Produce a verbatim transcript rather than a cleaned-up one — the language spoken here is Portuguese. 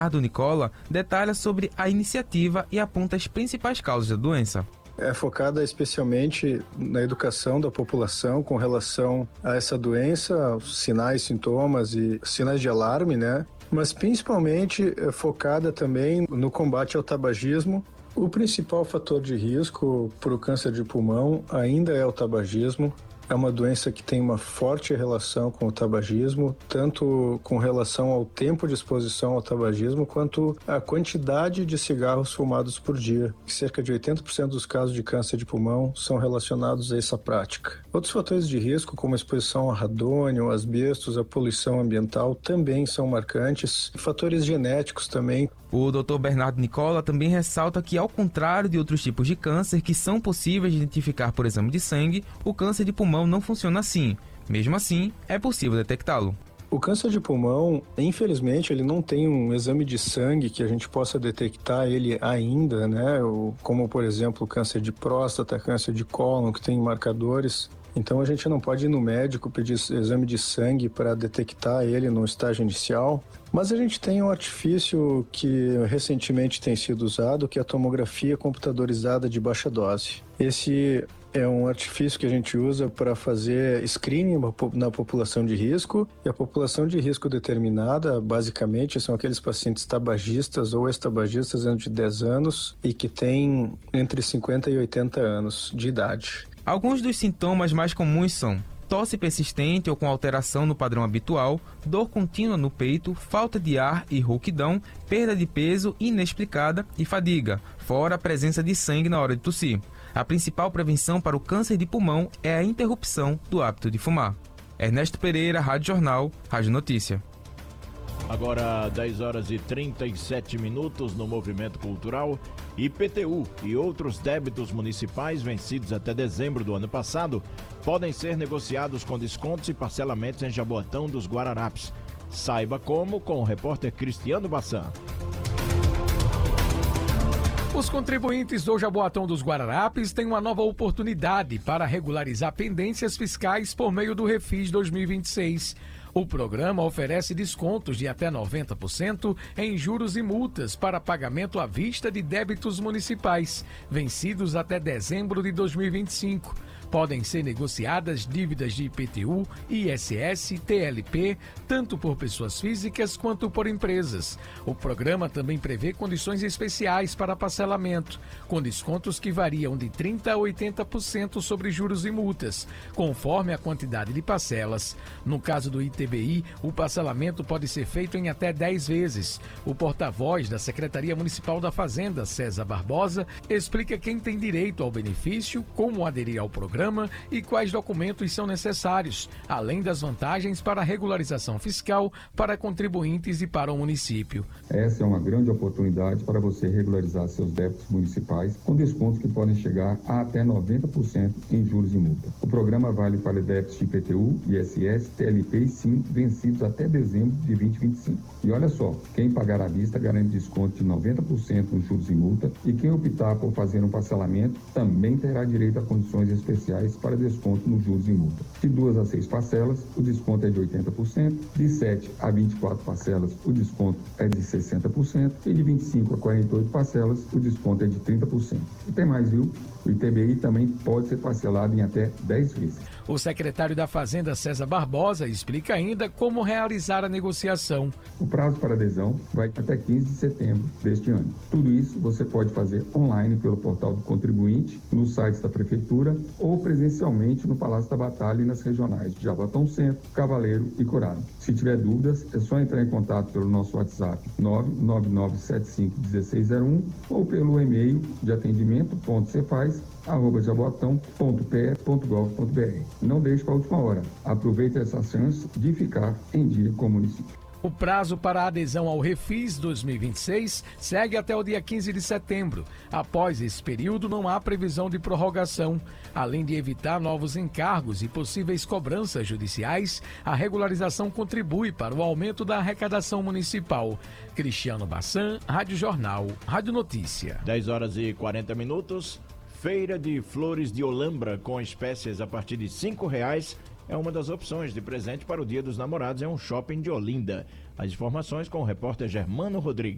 Bernardo Nicola detalha sobre a iniciativa e aponta as principais causas da doença. É focada especialmente na educação da população com relação a essa doença, sinais, sintomas e sinais de alarme, né? Mas principalmente é focada também no combate ao tabagismo. O principal fator de risco para o câncer de pulmão ainda é o tabagismo. É uma doença que tem uma forte relação com o tabagismo, tanto com relação ao tempo de exposição ao tabagismo, quanto à quantidade de cigarros fumados por dia. Cerca de oitenta por cento dos casos de câncer de pulmão são relacionados a essa prática. Outros fatores de risco, como a exposição a radônio, asbestos, a poluição ambiental, também são marcantes. Fatores genéticos também. O doutor Bernardo Nicola também ressalta que, ao contrário de outros tipos de câncer que são possíveis de identificar por exame de sangue, o câncer de pulmão não funciona assim. Mesmo assim, é possível detectá-lo. O câncer de pulmão, infelizmente, ele não tem um exame de sangue que a gente possa detectar ele ainda, né? Como, por exemplo, câncer de próstata, câncer de cólon, que tem marcadores. Então a gente não pode ir no médico pedir exame de sangue para detectar ele no estágio inicial, mas a gente tem um artifício que recentemente tem sido usado, que é a tomografia computadorizada de baixa dose. Esse é um artifício que a gente usa para fazer screening na população de risco, e a população de risco determinada, basicamente, são aqueles pacientes tabagistas ou ex-tabagistas dentro de dez anos e que têm entre cinquenta e oitenta anos de idade. Alguns dos sintomas mais comuns são tosse persistente ou com alteração no padrão habitual, dor contínua no peito, falta de ar e rouquidão, perda de peso inexplicada e fadiga, fora a presença de sangue na hora de tossir. A principal prevenção para o câncer de pulmão é a interrupção do hábito de fumar. Ernesto Pereira, Rádio Jornal, Rádio Notícia. Agora, dez horas e trinta e sete minutos no Movimento Cultural. I P T U e outros débitos municipais vencidos até dezembro do ano passado podem ser negociados com descontos e parcelamentos em Jaboatão dos Guararapes. Saiba como com o repórter Cristiano Bassan. Os contribuintes do Jaboatão dos Guararapes têm uma nova oportunidade para regularizar pendências fiscais por meio do Refis dois mil e vinte e seis. O programa oferece descontos de até noventa por cento em juros e multas para pagamento à vista de débitos municipais, vencidos até dezembro de dois mil e vinte e cinco. Podem ser negociadas dívidas de I P T U, I S S, T L P, tanto por pessoas físicas quanto por empresas. O programa também prevê condições especiais para parcelamento, com descontos que variam de trinta por cento a oitenta por cento sobre juros e multas, conforme a quantidade de parcelas. No caso do I T B I, o parcelamento pode ser feito em até dez vezes. O porta-voz da Secretaria Municipal da Fazenda, César Barbosa, explica quem tem direito ao benefício, como aderir ao programa e quais documentos são necessários, além das vantagens para a regularização fiscal para contribuintes e para o município. Essa é uma grande oportunidade para você regularizar seus débitos municipais com descontos que podem chegar a até noventa por cento em juros e multa. O programa vale para débitos de I P T U, I S S, T L P e S I M vencidos até dezembro de dois mil e vinte e cinco. E olha só, quem pagar à vista garante desconto de noventa por cento nos juros e multa, e quem optar por fazer um parcelamento também terá direito a condições especiais para desconto nos juros e multa. De duas a seis parcelas, o desconto é de oitenta por cento, de sete a vinte e quatro parcelas, o desconto é de sessenta por cento e de vinte e cinco a quarenta e oito parcelas, o desconto é de trinta por cento. E tem mais, viu? O I T B I também pode ser parcelado em até dez vezes. O secretário da Fazenda, César Barbosa, explica ainda como realizar a negociação. O prazo para adesão vai até quinze de setembro deste ano. Tudo isso você pode fazer online pelo portal do contribuinte, no site da Prefeitura ou presencialmente no Palácio da Batalha e nas regionais de Jaboatão Centro, Cavaleiro e Corado. Se tiver dúvidas, é só entrar em contato pelo nosso WhatsApp nove nove nove sete cinco um seis zero um ou pelo e-mail de atendimento ponto cefaz arroba jaboatão ponto p ponto gov ponto br. Não deixe para a última hora. Aproveite essa chance de ficar em dia com o município. O prazo para a adesão ao Refis dois mil e vinte e seis segue até o dia quinze de setembro. Após esse período, não há previsão de prorrogação. Além de evitar novos encargos e possíveis cobranças judiciais, a regularização contribui para o aumento da arrecadação municipal. Cristiano Bassan, Rádio Jornal, Rádio Notícia. dez horas e quarenta minutos. Feira de Flores de Olambra com espécies a partir de cinco reais é uma das opções de presente para o Dia dos Namorados em um shopping de Olinda. As informações com o repórter Germano Rodrigues.